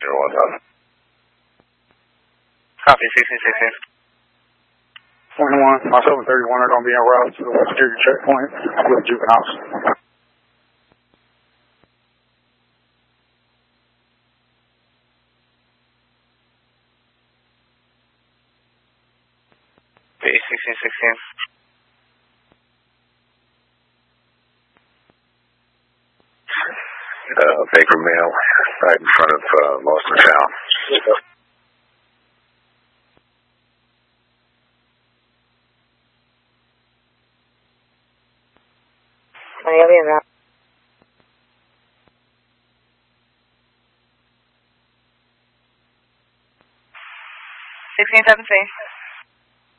010. Copy, 1616. 21, myself and 31 are going to be en route to the West Security checkpoint with juveniles. Okay, 1616. Baker Mill, right in front of Mosman Town. Miami en route. 1617.